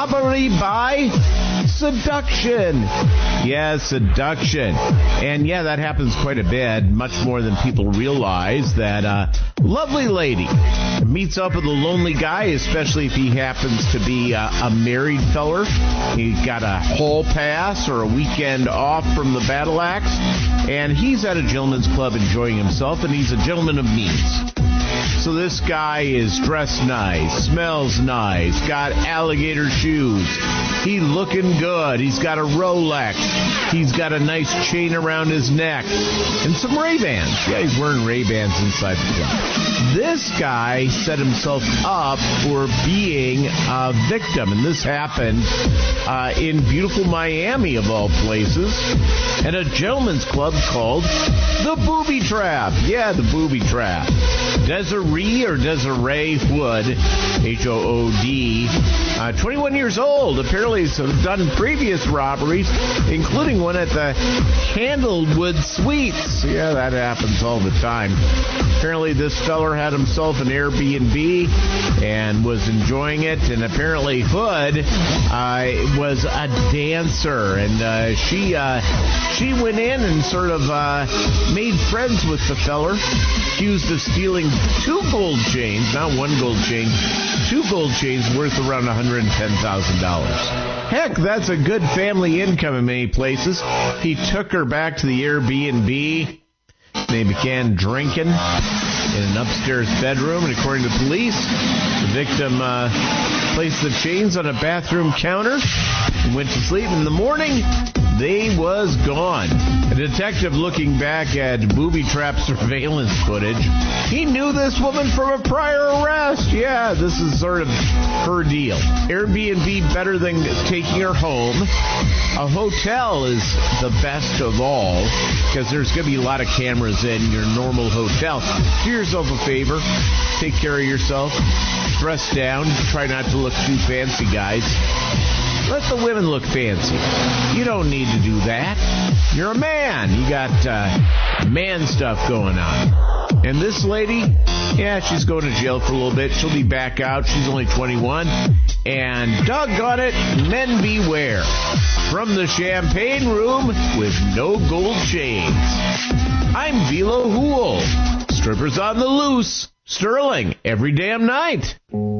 robbery by seduction. Yeah, seduction. And yeah, that happens quite a bit, much more than people realize. That lovely lady meets up with a lonely guy, especially if he happens to be a married feller. He got a hall pass or a weekend off from the battle axe, and he's at a gentleman's club enjoying himself, and he's a gentleman of means. So this guy is dressed nice, smells nice, got alligator shoes. He's looking good. He's got a Rolex. He's got a nice chain around his neck and some Ray-Bans. Yeah, he's wearing Ray-Bans inside the club. This guy set himself up for being a victim, and this happened in beautiful Miami, of all places, at a gentleman's club called the Booby Trap. Yeah, the Booby Trap. Desiree Wood, H-O-O-D, 21 years old. Apparently has done previous robberies, including one at the Candlewood Suites. Yeah, that happens all the time. Apparently this feller had himself an Airbnb and was enjoying it, and apparently Hood was a dancer, and she went in and sort of made friends with the feller, accused of stealing 2 gold chains, not 1 gold chain, 2 gold chains worth around $110,000. Heck, that's a good family income in many places. He took her back to the Airbnb. They began drinking in an upstairs bedroom, and according to police, the victim placed the chains on a bathroom counter and went to sleep. In the morning, they was gone. A detective looking back at Booby Trap surveillance footage, he knew this woman from a prior arrest. Yeah, this is sort of her deal. Airbnb better than taking her home. A hotel is the best of all because there's going to be a lot of cameras in your normal hotel. Do yourself a favor. Take care of yourself. Dress down. Try not to look too fancy, guys. Let the women look fancy. You don't need to do that. You're a man. You got man stuff going on. And this lady, yeah, she's going to jail for a little bit. She'll be back out. She's only 21. And doggone it, men beware. From the champagne room with no gold chains, I'm Velo Hool. Strippers on the loose. Sterling every damn night.